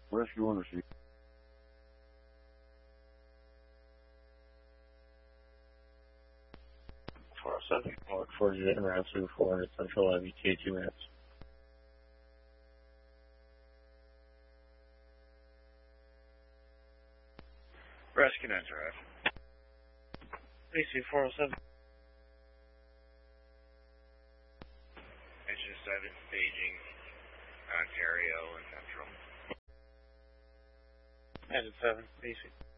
Rescue 1 received. Look forward to the round 400 Central IVTA 2 minutes. Rescue 9's arrived. AC 407. Engine 7 staging Ontario and Central. Engine 7, AC.